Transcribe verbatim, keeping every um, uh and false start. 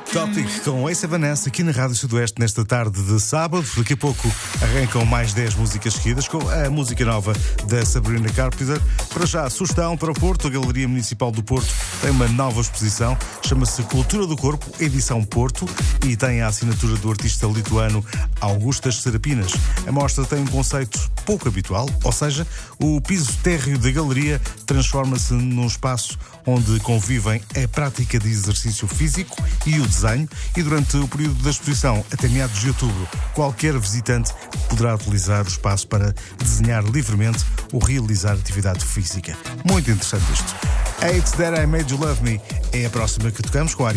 Topic com Ace Vanessa aqui na Rádio Sudoeste nesta tarde de sábado. Daqui a pouco arrancam mais dez músicas seguidas com a música nova da Sabrina Carpenter. Para já, sugestão para o Porto. A Galeria Municipal do Porto tem uma nova exposição, chama-se Cultura do Corpo, edição Porto, e tem a assinatura do artista lituano Augustas Serapinas. A mostra tem um conceito pouco habitual, ou seja, o piso térreo da galeria transforma-se num espaço onde convivem a prática de exercício físico e o desenho, e durante o período da exposição, até meados de outubro, qualquer visitante poderá utilizar o espaço para desenhar livremente ou realizar atividade física. Muito interessante isto. Hate That I Made You Love Me é a próxima que tocamos com a